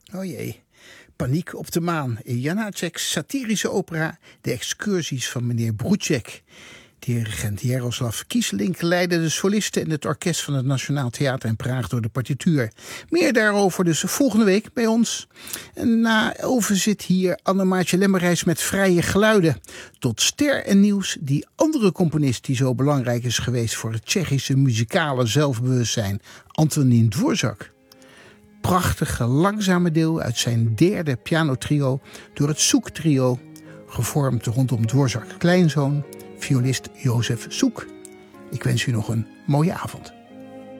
Oh jee. Paniek op de maan. In Janacek's satirische opera De excursies van meneer Broetjek. Dirigent Jaroslav Kieselink leidde de solisten en het orkest van het Nationaal Theater in Praag door de partituur. Meer daarover dus volgende week bij ons. En na 11 zit hier Annemaartje Lemmerijs met Vrije Geluiden. Tot ster en nieuws die andere componist die zo belangrijk is geweest voor het Tsjechische muzikale zelfbewustzijn, Antonín Dvořák. Prachtige langzame deel uit zijn derde pianotrio door het Soek-trio, gevormd rondom Dvořák kleinzoon, violist Jozef Soek. Ik wens u nog een mooie avond.